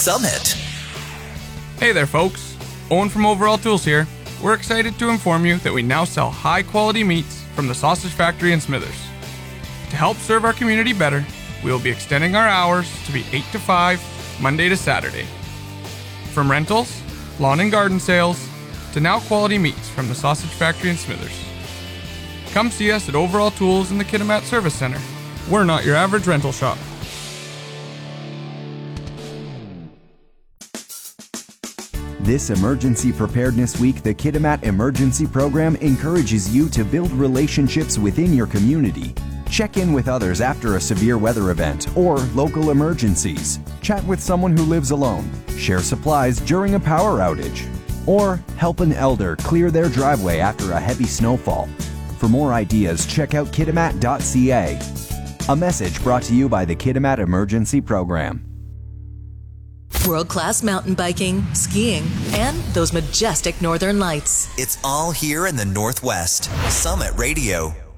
Summit. Hey there, folks. Owen from Overall Tools here. We're excited to inform you that we now sell high-quality meats from the Sausage Factory in Smithers. To help serve our community better, we will be extending our hours to be 8 to 5, Monday to Saturday. From rentals, lawn and garden sales, to now quality meats from the Sausage Factory in Smithers. Come see us at Overall Tools in the Kitimat Service Center. We're not your average rental shop. This Emergency Preparedness Week, the Kitimat Emergency Program encourages you to build relationships within your community. Check in with others after a severe weather event or local emergencies. Chat with someone who lives alone. Share supplies during a power outage. Or help an elder clear their driveway after a heavy snowfall. For more ideas, check out kitimat.ca. A message brought to you by the Kitimat Emergency Program. World-class mountain biking, skiing, and those majestic northern lights. It's all here in the Northwest. Summit Radio.